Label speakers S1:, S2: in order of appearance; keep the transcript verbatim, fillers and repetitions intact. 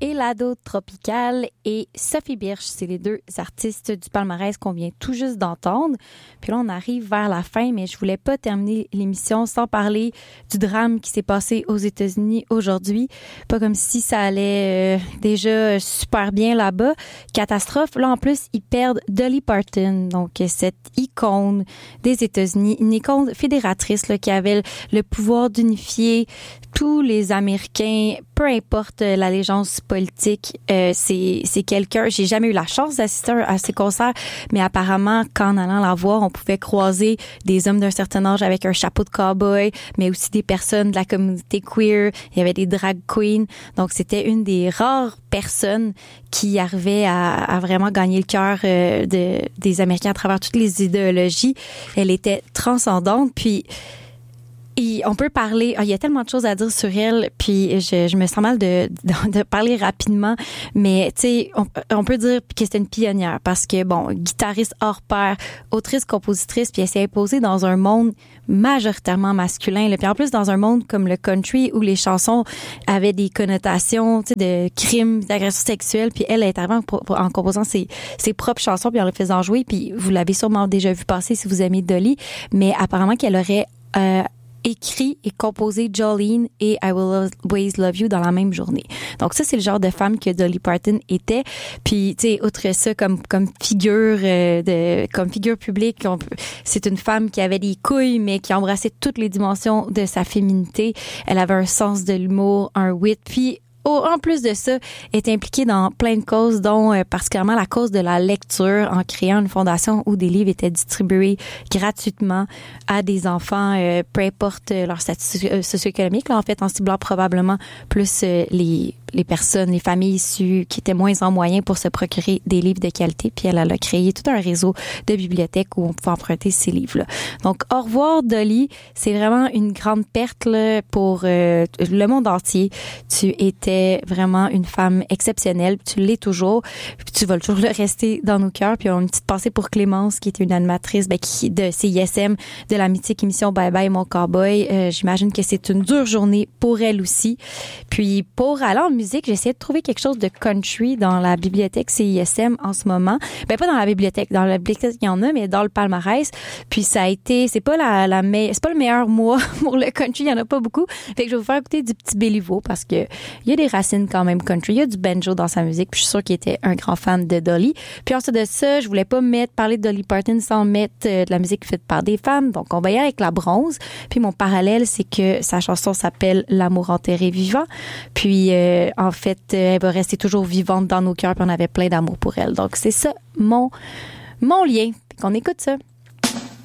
S1: Helado Tropical et Sophie Birch. C'est les deux artistes du palmarès qu'on vient tout juste d'entendre. Puis là, on arrive vers la fin, mais je voulais pas terminer l'émission sans parler du drame qui s'est passé aux États-Unis aujourd'hui. Pas comme si ça allait euh, déjà super bien là-bas. Catastrophe. Là, en plus, ils perdent Dolly Parton, donc cette icône des États-Unis, une icône fédératrice là, qui avait le pouvoir d'unifier tous les Américains, peu importe l'allégeance politique. Euh, c'est c'est quelqu'un, j'ai jamais eu la chance d'assister à ses concerts, mais apparemment qu'en allant la voir, on pouvait croiser des hommes d'un certain âge avec un chapeau de cowboy, mais aussi des personnes de la communauté queer. Il y avait des drag queens. Donc c'était une des rares personnes qui arrivait à, à vraiment gagner le cœur euh, de des Américains à travers toutes les idéologies. Elle était transcendante. Puis Et on peut parler, il y a tellement de choses à dire sur elle, puis je, je me sens mal de, de, de parler rapidement, mais tu sais, on, on peut dire que c'était une pionnière parce que, bon, guitariste hors pair, autrice, compositrice, puis elle s'est imposée dans un monde majoritairement masculin, là, puis en plus dans un monde comme le country où les chansons avaient des connotations, tu sais, de crimes, d'agressions sexuelles, puis elle est arrivée en, en composant ses, ses propres chansons, puis en les faisant jouer, puis vous l'avez sûrement déjà vu passer si vous aimez Dolly, mais apparemment qu'elle aurait euh, écrit et composé Jolene et I Will Always Love You dans la même journée. Donc ça, c'est le genre de femme que Dolly Parton était. Puis, tu sais, outre ça, comme comme figure euh, de comme figure publique, on, c'est une femme qui avait des couilles, mais qui embrassait toutes les dimensions de sa féminité. Elle avait un sens de l'humour, un wit, puis Oh, en plus de ça, est impliquée dans plein de causes, dont euh, particulièrement la cause de la lecture, en créant une fondation où des livres étaient distribués gratuitement à des enfants, euh, peu importe leur statut euh, socio-économique, là, en fait, en ciblant probablement plus euh, les les personnes, les familles issues qui étaient moins en moyens pour se procurer des livres de qualité. Puis elle, elle a créé tout un réseau de bibliothèques où on pouvait emprunter ces livres-là. Donc, au revoir, Dolly. C'est vraiment une grande perte là, pour euh, le monde entier. Tu étais vraiment une femme exceptionnelle. Tu l'es toujours. Puis tu vas toujours le rester dans nos cœurs. Puis on a une petite pensée pour Clémence, qui était une animatrice ben, qui, de C I S M, de la mythique émission Bye Bye Mon Cowboy. Euh, j'imagine que c'est une dure journée pour elle aussi. Puis pour aller en musique, j'ai essayé de trouver quelque chose de country dans la bibliothèque C I S M en ce moment. Ben pas dans la bibliothèque, dans la bibliothèque il y en a, mais dans le palmarès. Puis ça a été, c'est pas la la me, c'est pas le meilleur mois pour le country, il y en a pas beaucoup. Fait que je vais vous faire écouter du petit Béliveau parce que il y a des racines quand même country, il y a du banjo dans sa musique. Puis je suis sûre qu'il était un grand fan de Dolly. Puis ensuite de ça, je voulais pas mettre parler de Dolly Parton sans mettre euh, de la musique faite par des femmes. Donc on va y aller avec la bronze. Puis mon parallèle, c'est que sa chanson s'appelle L'amour enterré vivant. Puis euh, en fait, elle va rester toujours vivante dans nos cœurs, puis on avait plein d'amour pour elle. Donc, c'est ça, mon, mon lien. On écoute ça.